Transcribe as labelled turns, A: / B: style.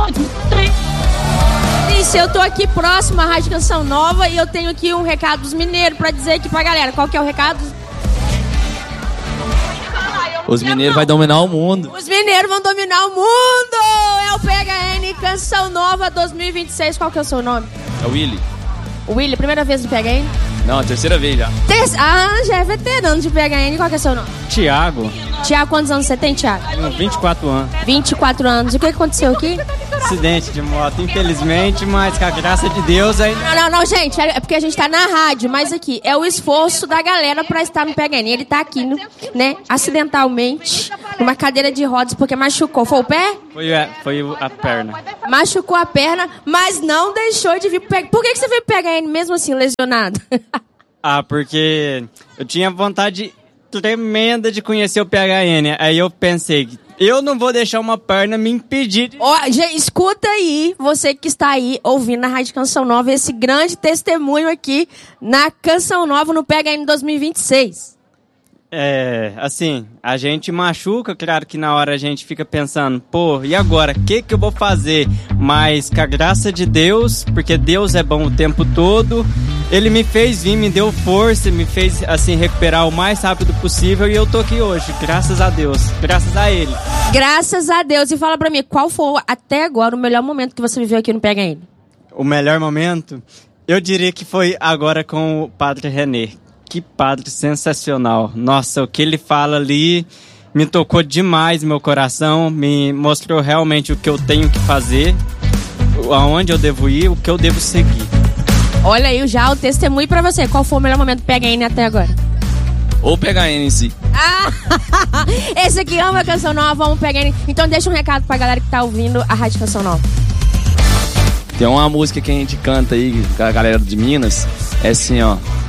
A: Isso, eu tô aqui próximo à Rádio Canção Nova e eu tenho aqui um recado dos mineiros pra dizer aqui pra galera. Qual que é o recado?
B: Os mineiros vão dominar o mundo.
A: Os mineiros vão dominar o mundo! É o PHN Canção Nova 2026. Qual que é o seu nome?
B: É o Willy.
A: O Willy, primeira vez no PHN?
B: Não, a terceira vez já.
A: Já é veterano de PHN. Qual que é o seu nome?
C: Tiago.
A: Tiago, quantos anos você tem, Tiago?
C: 24 anos.
A: 24 anos. E o que aconteceu aqui?
C: Acidente de moto, infelizmente, mas com a graça de Deus aí...
A: Não, gente, é porque a gente tá na rádio, mas aqui, é o esforço da galera pra estar no PHN. Ele tá aqui, né, acidentalmente, numa cadeira de rodas, porque machucou. Foi o pé?
C: Foi a perna.
A: Machucou a perna, mas não deixou de vir pro PHN. Por que você veio pro PHN mesmo assim, lesionado?
C: Porque eu tinha vontade tremenda de conhecer o PHN. Aí eu pensei, eu não vou deixar uma perna me impedir de...
A: Gente, escuta aí, você que está aí ouvindo na Rádio Canção Nova, esse grande testemunho aqui na Canção Nova no PHN 2026.
C: Assim, a gente machuca, claro que na hora a gente fica pensando, pô, e agora, o que eu vou fazer? Mas com a graça de Deus, porque Deus é bom o tempo todo, Ele me fez vir, me deu força, me fez, assim, recuperar o mais rápido possível e eu tô aqui hoje, graças a Deus, graças a Ele.
A: Graças a Deus. E fala pra mim, qual foi até agora o melhor momento que você viveu aqui no PHN?
C: O melhor momento? Eu diria que foi agora com o Padre René. Que padre sensacional. Nossa, o que ele fala ali me tocou demais meu coração, me mostrou realmente o que eu tenho que fazer, aonde eu devo ir, o que eu devo seguir.
A: Olha aí já o testemunho pra você. Qual foi o melhor momento do PHN até agora?
B: Ou PHN em si.
A: Esse aqui ama a Canção Nova, ama o PHN. Então deixa um recado pra galera que tá ouvindo a Rádio Canção Nova.
B: Tem uma música que a gente canta aí com a galera de Minas. É assim, ó.